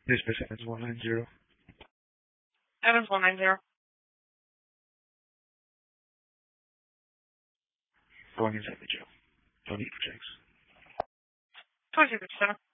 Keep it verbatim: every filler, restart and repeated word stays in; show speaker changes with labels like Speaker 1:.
Speaker 1: Dispatch Evans one nine zero.
Speaker 2: Evans one nine zero.
Speaker 1: Going inside the jail. Don't need for checks.
Speaker 2: twenty-six, seven.